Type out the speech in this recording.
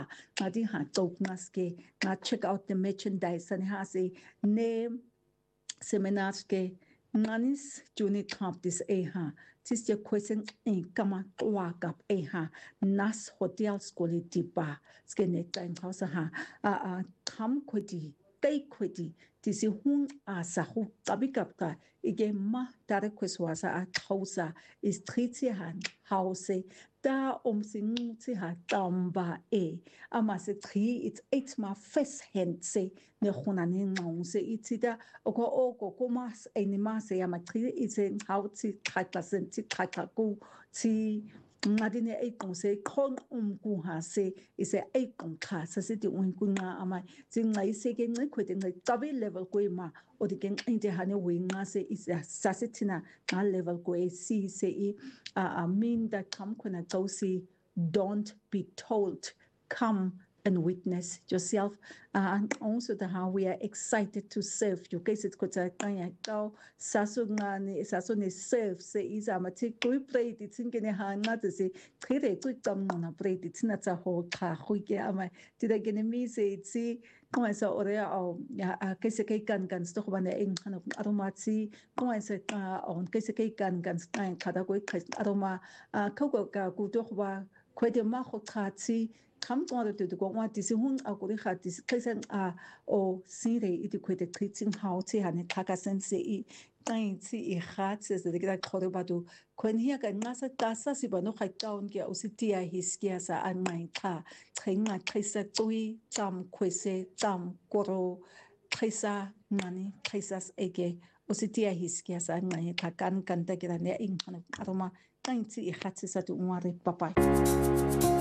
ngadi ha tok ngaske nga check out the merchandise and ha se name seminars ke nganis juni kamp dis ha tis je question in kama wakap ha nas hotel skoli tipa skene time house ha kam kwedi tay kwedi tisi hun sa hu tabikap ka ige ma tare kweswasa a kausa is triti han hause da sing ti ha tamba ama se tri it's 8 ma first hand se ne khona ne ngong se itida oko komas enima se ama tri ise how ti khata sen ti khata ku ti ngadine se khon ku ha se ise kha sa se ti kunga ama singa ise ke ngikhwete ngicabi level kwema odike nginte hane winga se isa sasetina nga level ko si se mean that come khona tausi don't be told, come and witness yourself. And also how we are excited to serve you. Guys, it's got a sasone serve say is a matic pray it's in hanga to say trade to pray it's not a whole car ama did I get me say it's come as orea keseke kan stock ban in kind of aromati come as on keseke kan stein kadago aroma koko ka kudoba kwede ma khotati kam tswara de go wa disi hun akuri khati kesen o sire iti kwede treating how ti hane kaka sense I tsi I khat se de ga khore badu kwen hia ka ngasa tasa si bano kha town ke o sitia hiskia sa an mai kha chenga khisa tui cham kwese cham koro khisa mani khisas ege o sitia hiskia sa an mai kha kan ta kira ne in khana aroma tsi I khat se sa tu ngare papai